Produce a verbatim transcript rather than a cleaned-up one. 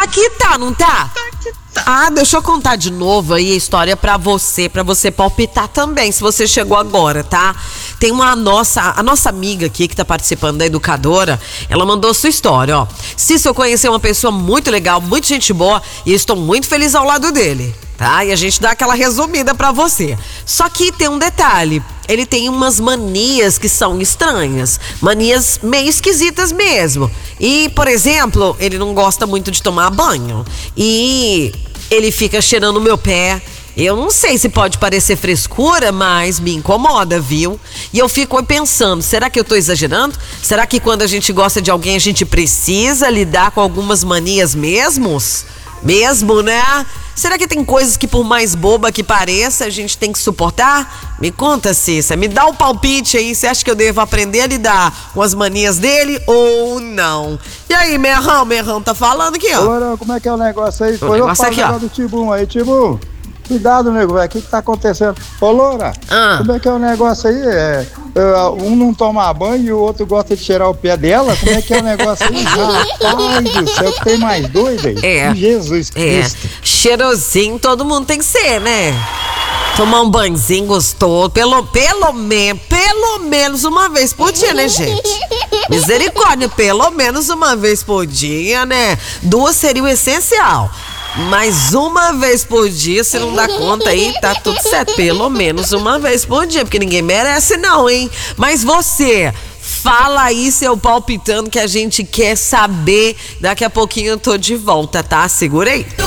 que tá, não tá? Ah, deixa eu contar de novo aí a história pra você, pra você palpitar também, se você chegou agora, tá? Tem uma nossa, a nossa amiga aqui que tá participando da educadora, ela mandou sua história, ó. Cícero, eu conheci uma pessoa muito legal, muito gente boa e estou muito feliz ao lado dele, tá? E a gente dá aquela resumida pra você. Só que tem um detalhe, ele tem umas manias que são estranhas, manias meio esquisitas mesmo. E, por exemplo, ele não gosta muito de tomar banho e ele fica cheirando o meu pé. Eu não sei se pode parecer frescura, mas me incomoda, viu? E eu fico pensando, será que eu tô exagerando? Será que quando a gente gosta de alguém, a gente precisa lidar com algumas manias mesmos? Mesmo, né? Será que tem coisas que por mais boba que pareça, a gente tem que suportar? Me conta, Cícera, me dá um palpite aí, você acha que eu devo aprender a lidar com as manias dele ou não? E aí, Merrão, Merrão tá falando aqui, ó. Ô, como é que é o negócio aí? O Foi negócio eu aqui, ó. do Tibum aí, Tibum. Cuidado, nego, velho. O que que tá acontecendo? Ô, Loura, ah. como é que é o negócio aí? É, um não toma banho e o outro gosta de cheirar o pé dela? Como é que é o negócio aí? Rapaz do céu, que tem mais doido aí? É. Jesus Cristo. É. Cheirosinho todo mundo tem que ser, né? Tomar um banhozinho gostoso, pelo, pelo menos, pelo menos uma vez por dia, né, gente? Misericórdia, pelo menos uma vez por dia, né? Duas seria o essencial. Mas uma vez por dia, se não dá conta aí, tá tudo certo. Pelo menos uma vez por dia, porque ninguém merece não, hein? Mas você, fala aí seu palpitando que a gente quer saber. Daqui a pouquinho eu tô de volta, tá? Segura aí.